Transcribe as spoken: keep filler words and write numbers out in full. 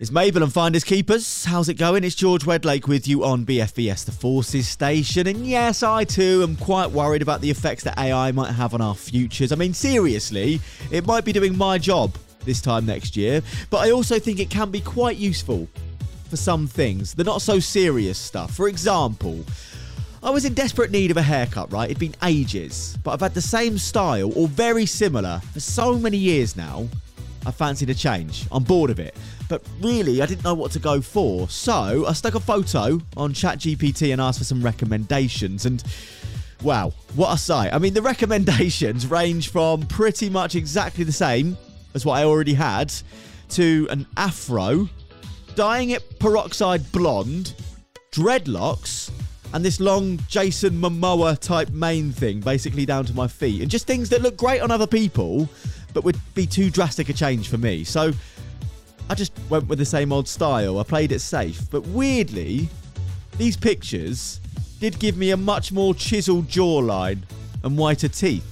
It's Mabel and Finders Keepers. How's it going? It's George Wedlake with you on B F B S The Forces Station. And yes, I too am quite worried about the effects that A I might have on our futures. I mean, seriously, it might be doing my job this time next year. But I also think it can be quite useful for some things. The not so serious stuff. For example, I was in desperate need of a haircut, right? It'd been ages. But I've had the same style or very similar for so many years now. I fancied a change. I'm bored of it. But really, I didn't know what to go for. So I stuck a photo on ChatGPT and asked for some recommendations. And wow, what a sight. I mean, the recommendations range from pretty much exactly the same as what I already had to an afro, dyeing it peroxide blonde, dreadlocks, and this long Jason Momoa type mane thing, basically down to my feet. And just things that look great on other people, but would be too drastic a change for me. So I just went with the same old style. I played it safe. But weirdly, these pictures did give me a much more chiseled jawline and whiter teeth.